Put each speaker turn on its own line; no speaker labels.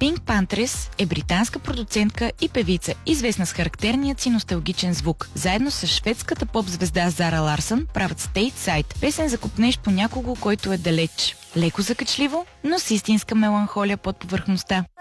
Pink Panthers е британска продуцентка и певица, известна с характерният си носталгичен звук. Заедно с шведската поп-звезда Зара Ларсън правят Stateside, песен за копнеш по някого, който е далеч. Леко закачливо, но с истинска меланхолия под повърхността.